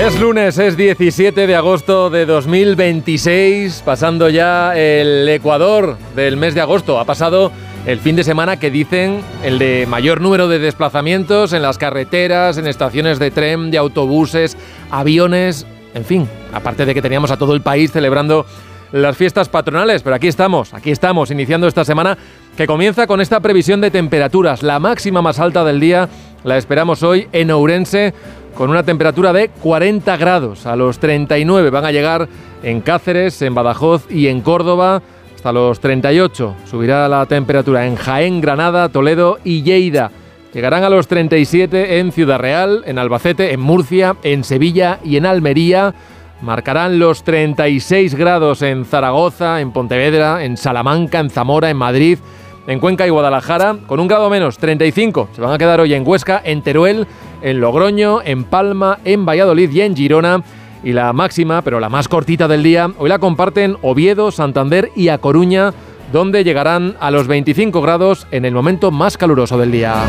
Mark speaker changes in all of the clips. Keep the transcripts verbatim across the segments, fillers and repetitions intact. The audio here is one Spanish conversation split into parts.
Speaker 1: Es lunes, es diecisiete de agosto de dos mil veintiséis, pasando ya el Ecuador del mes de agosto. Ha pasado el fin de semana que dicen el de mayor número de desplazamientos en las carreteras, en estaciones de tren, de autobuses, aviones, en fin, aparte de que teníamos a todo el país celebrando las fiestas patronales, pero aquí estamos, aquí estamos, iniciando esta semana que comienza con esta previsión de temperaturas. La máxima más alta del día la esperamos hoy en Ourense, con una temperatura de cuarenta grados. A los treinta y nueve van a llegar en Cáceres, en Badajoz y en Córdoba, hasta los treinta y ocho. Subirá la temperatura en Jaén, Granada, Toledo y Lleida. Llegarán a los treinta y siete en Ciudad Real, en Albacete, en Murcia, en Sevilla y en Almería. Marcarán los treinta y seis grados en Zaragoza, en Pontevedra, en Salamanca, en Zamora, en Madrid, en Cuenca y Guadalajara, con un grado menos, treinta y cinco. Se van a quedar hoy en Huesca, en Teruel, en Logroño, en Palma, en Valladolid y en Girona. Y la máxima, pero la más cortita del día, hoy la comparten Oviedo, Santander y A Coruña, donde llegarán a los veinticinco grados en el momento más caluroso del día.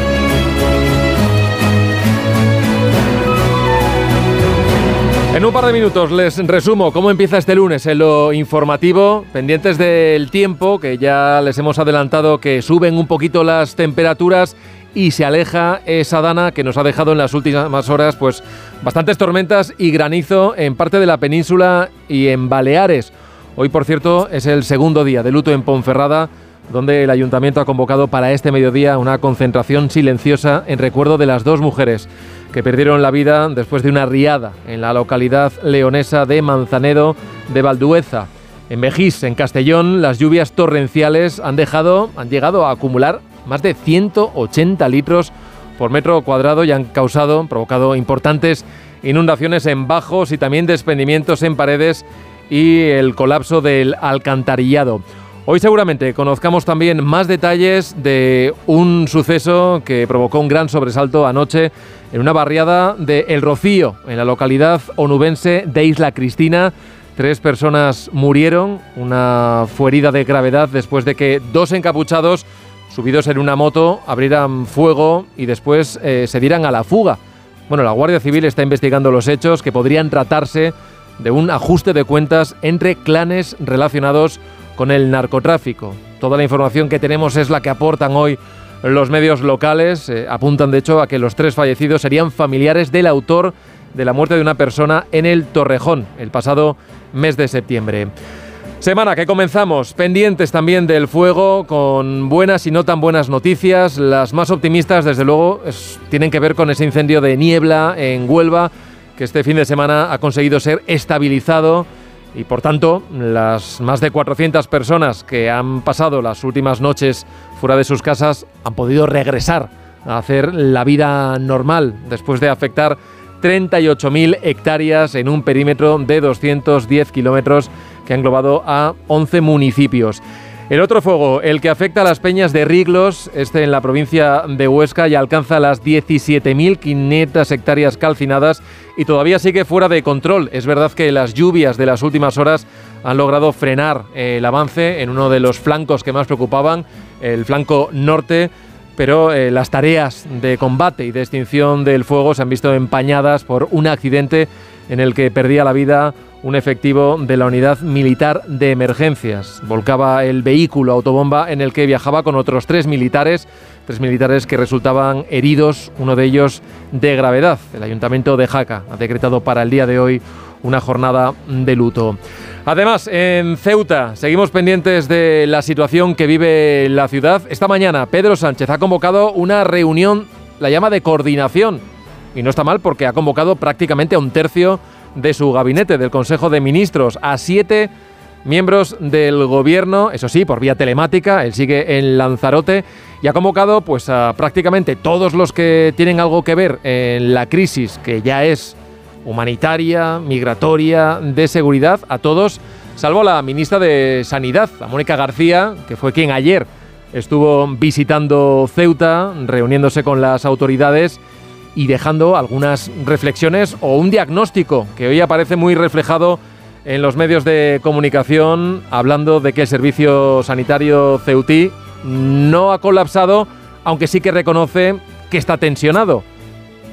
Speaker 1: En un par de minutos les resumo cómo empieza este lunes en lo informativo, pendientes del tiempo, que ya les hemos adelantado que suben un poquito las temperaturas y se aleja esa dana que nos ha dejado en las últimas horas pues bastantes tormentas y granizo en parte de la península y en Baleares. Hoy, por cierto, es el segundo día de luto en Ponferrada, donde el ayuntamiento ha convocado para este mediodía una concentración silenciosa en recuerdo de las dos mujeres que perdieron la vida después de una riada en la localidad leonesa de Manzanedo de Valdueza. En Mejís, en Castellón, las lluvias torrenciales han dejado, han llegado a acumular más de ciento ochenta litros por metro cuadrado y han causado, provocado importantes inundaciones en bajos y también desprendimientos en paredes y el colapso del alcantarillado. Hoy seguramente conozcamos también más detalles de un suceso que provocó un gran sobresalto anoche en una barriada de El Rocío, en la localidad onubense de Isla Cristina. Tres personas murieron, una fue herida de gravedad después de que dos encapuchados, subidos en una moto, abrieran fuego y después eh, se dieran a la fuga. Bueno, la Guardia Civil está investigando los hechos, que podrían tratarse de un ajuste de cuentas entre clanes relacionados con el narcotráfico. Toda la información que tenemos es la que aportan hoy los medios locales. Eh, apuntan, de hecho, a que los tres fallecidos serían familiares del autor de la muerte de una persona en el Torrejón, el pasado mes de septiembre. Semana que comenzamos pendientes también del fuego, con buenas y no tan buenas noticias. Las más optimistas, desde luego, es, tienen que ver con ese incendio de niebla en Huelva, que este fin de semana ha conseguido ser estabilizado. Y por tanto, las más de cuatrocientas personas que han pasado las últimas noches fuera de sus casas han podido regresar a hacer la vida normal después de afectar treinta y ocho mil hectáreas en un perímetro de doscientos diez kilómetros que ha englobado a once municipios. El otro fuego, el que afecta a las peñas de Riglos, este en la provincia de Huesca, ya alcanza las diecisiete mil quinientas hectáreas calcinadas y todavía sigue fuera de control. Es verdad que las lluvias de las últimas horas han logrado frenar el avance en uno de los flancos que más preocupaban, el flanco norte, pero eh, las tareas de combate y de extinción del fuego se han visto empañadas por un accidente en el que perdía la vida un efectivo de la unidad militar de emergencias. Volcaba el vehículo autobomba en el que viajaba con otros tres militares, tres militares que resultaban heridos, uno de ellos de gravedad. El Ayuntamiento de Jaca ha decretado para el día de hoy una jornada de luto. Además, en Ceuta seguimos pendientes de la situación que vive la ciudad. Esta mañana Pedro Sánchez ha convocado una reunión, la llama de coordinación, y no está mal porque ha convocado prácticamente a un tercio de su gabinete, del Consejo de Ministros, a siete miembros del gobierno, eso sí, por vía telemática. Él sigue en Lanzarote y ha convocado pues a prácticamente todos los que tienen algo que ver en la crisis, que ya es humanitaria, migratoria, de seguridad, a todos, salvo la ministra de Sanidad, a Mónica García, que fue quien ayer estuvo visitando Ceuta, reuniéndose con las autoridades y dejando algunas reflexiones o un diagnóstico que hoy aparece muy reflejado en los medios de comunicación, hablando de que el servicio sanitario ceutí no ha colapsado, aunque sí que reconoce que está tensionado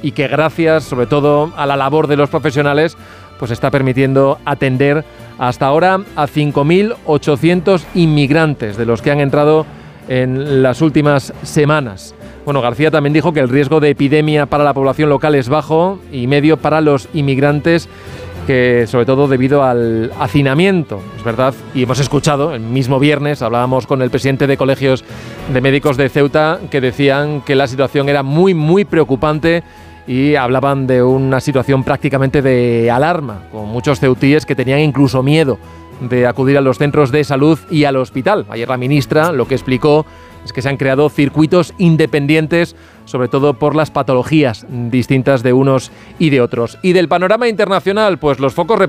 Speaker 1: y que gracias sobre todo a la labor de los profesionales pues está permitiendo atender hasta ahora a cinco mil ochocientos inmigrantes de los que han entrado en las últimas semanas. Bueno, García también dijo que el riesgo de epidemia para la población local es bajo y medio para los inmigrantes, que sobre todo debido al hacinamiento, es verdad, y hemos escuchado, el mismo viernes hablábamos con el presidente de colegios de médicos de Ceuta, que decían que la situación era muy, muy preocupante y hablaban de una situación prácticamente de alarma, con muchos ceutíes que tenían incluso miedo de acudir a los centros de salud y al hospital. Ayer la ministra lo que explicó es que se han creado circuitos independientes, sobre todo por las patologías distintas de unos y de otros. Y del panorama internacional, pues los focos